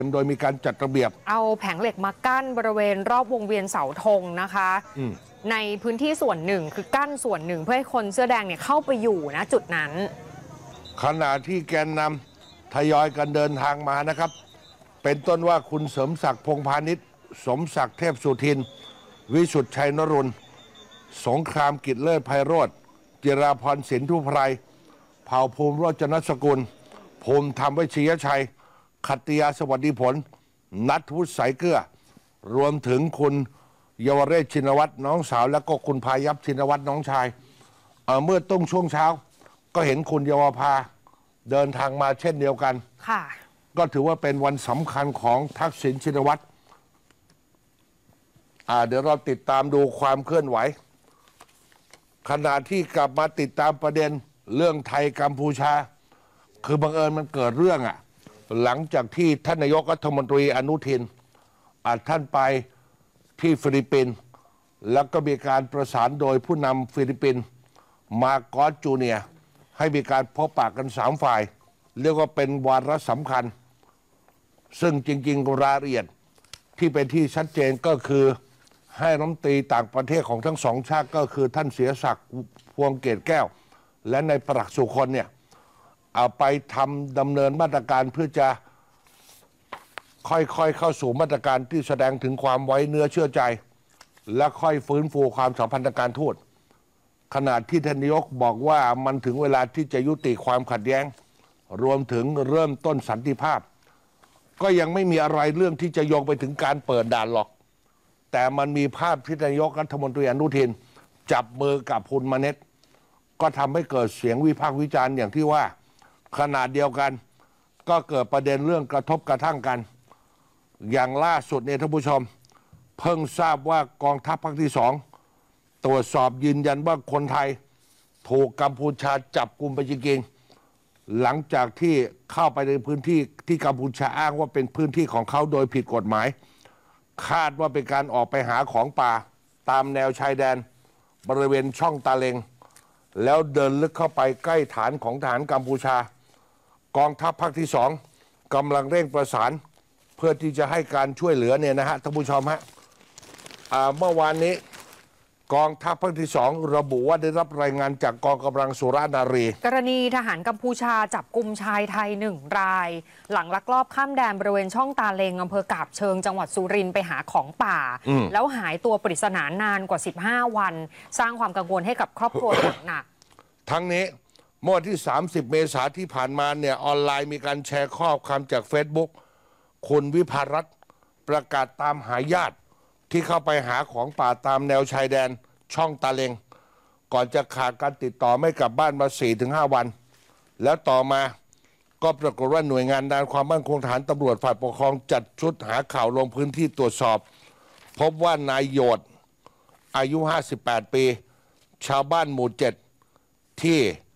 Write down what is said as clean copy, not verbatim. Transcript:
โดยมีการจัดระเบียบเอาแผงเหล็กมากั้นบริเวณรอบวงเวียนเสาธงนะคะในพื้นที่ส่วนหนึ่งคือกั้นส่วนหนึ่งเพื่อให้คนเสื้อแดงเนี่ยเข้าไปอยู่นะจุดนั้นขณะที่แกนนำทยอยกันเดินทางมานะครับ เป็นต้นว่าคุณเสริมศักดิ์พงษ์พาณิชย์สมศักดิ์เทพสุทินวิสุทธิ์ชัยนรุนสงครามกิจเลิศไพโรจน์จิราพรสินธุไพรเผ่าภูมิโรจนสกุลภูมิธรรมวิชยชัยขัตติยาสวัสดิผลนัทวุฒิสายเกลือรวมถึงคุณเยาวเรศชินวัตรน้องสาวและก็คุณพายัพชินวัตรน้องชายเมื่อต้งช่วงเช้าก็เห็นคุณเยาวภาเดินทางมาเช่นเดียวกันค่ะก็ถือว่าเป็นวันสำคัญของทักษิณชินวัตรเดี๋ยวเราติดตามดูความเคลื่อนไหวขณะที่กลับมาติดตามประเด็นเรื่องไทยกัมพูชาคือบังเอิญมันเกิดเรื่องหลังจากที่ท่านนายกรัฐมนตรีอนุทินท่านไปที่ฟิลิปปินส์แล้วก็มีการประสานโดยผู้นำฟิลิปปินส์มาโกสจูเนียร์ให้มีการพบปะกัน3 ฝ่ายเรียกว่าเป็นวาระสำคัญซึ่งจริงๆรายละเอียดที่เป็นที่ชัดเจนก็คือให้รัฐมนตรีต่างประเทศของทั้ง2 ชาติก็คือท่านเสียศักดิ์พวงเกตแก้วและนายปรักษ์สุคนเนี่ยเอาไปดำเนินมาตรการเพื่อจะค่อยๆเข้าสู่มาตรการที่แสดงถึงความไว้เนื้อเชื่อใจและค่อยฟื้นฟูความสัมพันธ์ทางการทูตขณะที่ท่านนายกบอกว่ามันถึงเวลาที่จะยุติความขัดแย้งรวมถึงเริ่มต้นสันติภาพก็ยังไม่มีอะไรเรื่องที่จะโยงไปถึงการเปิดด่านหรอกแต่มันมีภาพที่นายกรัฐมนตรีอนุทินจับมือกับคุณมเน็ตก็ทำให้เกิดเสียงวิพากษ์วิจารณ์อย่างที่ว่าขนาดเดียวกันก็เกิดประเด็นเรื่องกระทบกระทั่งกันอย่างล่าสุดเนี่ยท่านผู้ชมเพิ่งทราบว่ากองทัพภาคที่2ตรวจสอบยืนยันว่าคนไทยถูกกัมพูชาจับกุมไปจริงๆหลังจากที่เข้าไปในพื้นที่ที่กัมพูชาอ้างว่าเป็นพื้นที่ของเขาโดยผิดกฎหมายคาดว่าเป็นการออกไปหาของป่าตามแนวชายแดนบริเวณช่องตาเลงแล้วเดินลึกเข้าไปใกล้ฐานของทหารกัมพูชากองทัพภาคที่2กำลังเร่งประสานเพื่อที่จะให้การช่วยเหลือเนี่ยนะฮะท่านผู้ชมฮะเมื่อวานนี้กองทัพภาคที่2ระบุว่าได้รับรายงานจากกองกำลังสุรานารีกรณีทหารกัมพูชาจับกุมชายไทย1 รายหลังลักลอบข้ามแดนบริเวณช่องตาเลงอำเภอกาบเชิงจังหวัดสุรินทร์ไปหาของป่าแล้วหายตัวปริศนานานกว่า15 วันสร้างความกังวลให้กับครอบครัวอย่างหนักทั้งนี้เมื่อที่30 เมษายนที่ผ่านมาเนี่ยออนไลน์มีการแชร์ข้อความจาก Facebook คุณวิภารัตน์ประกาศตามหาญาติที่เข้าไปหาของป่าตามแนวชายแดนช่องตาเลงก่อนจะขาดการติดต่อไม่กลับบ้านมา 4-5 วันแล้วต่อมาก็ปรากฏว่าหน่วยงานด้านความมั่นคงทหารตำรวจฝ่ายปกครองจัดชุดหาข่าวลงพื้นที่ตรวจสอบพบว่านายโยดอายุ58 ปีชาวบ้านหมู่ 7ที่